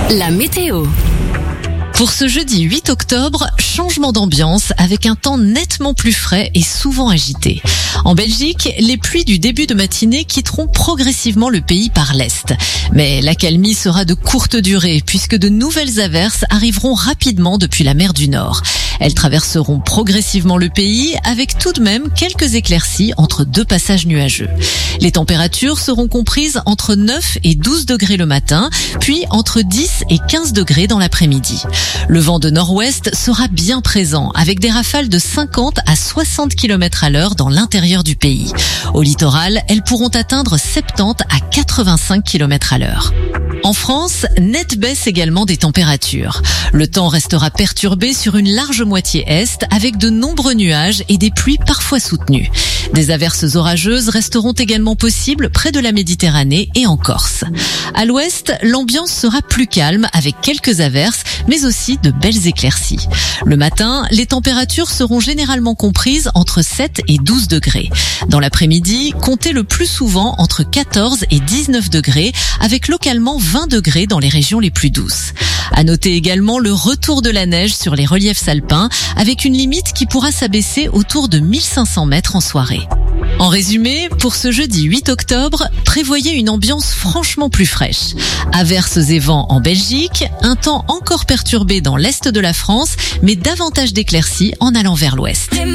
La météo. Pour ce jeudi 8 octobre, changement d'ambiance avec un temps nettement plus frais et souvent agité. En Belgique, les pluies du début de matinée quitteront progressivement le pays par l'est. Mais l'accalmie sera de courte durée puisque de nouvelles averses arriveront rapidement depuis la mer du Nord. Elles traverseront progressivement le pays avec tout de même quelques éclaircies entre deux passages nuageux. Les températures seront comprises entre 9 et 12 degrés le matin, puis entre 10 et 15 degrés dans l'après-midi. Le vent de nord-ouest sera bien présent avec des rafales de 50 à 60 km à l'heure dans l'intérieur du pays. Au littoral, elles pourront atteindre 70 à 85 km à l'heure. En France, nette baisse également des températures. Le temps restera perturbé sur une large moitié est avec de nombreux nuages et des pluies parfois soutenues. Des averses orageuses resteront également possibles près de la Méditerranée et en Corse. À l'ouest, l'ambiance sera plus calme avec quelques averses, mais aussi de belles éclaircies. Le matin, les températures seront généralement comprises entre 7 et 12 degrés. Dans l'après-midi, comptez le plus souvent entre 14 et 19 degrés, avec localement 20 degrés dans les régions les plus douces. À noter également le retour de la neige sur les reliefs alpins, avec une limite qui pourra s'abaisser autour de 1500 mètres en soirée. En résumé, pour ce jeudi 8 octobre, prévoyez une ambiance franchement plus fraîche. Averses et vents en Belgique, un temps encore perturbé dans l'est de la France, mais davantage d'éclaircies en allant vers l'ouest.